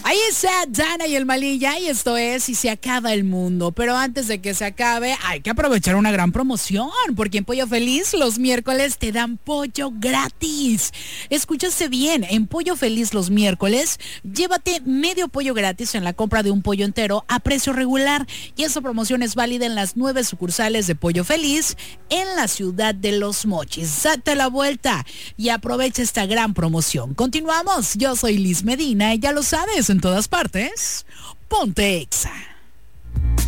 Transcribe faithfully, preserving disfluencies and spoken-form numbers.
Ahí está Dana y el Malilla y esto es Si se acaba el mundo. Pero antes de que se acabe hay que aprovechar una gran promoción, porque en Pollo Feliz los miércoles te dan pollo gratis. Escuchaste bien, en Pollo Feliz los miércoles llévate medio pollo gratis en la compra de un pollo entero a precio regular. Y esa promoción es válida en las nueve sucursales de Pollo Feliz en la ciudad de Los Mochis. Date la vuelta y aprovecha esta gran promoción. Continuamos, yo soy Liz Medina y ya lo sabes, en todas partes, ponte Exa.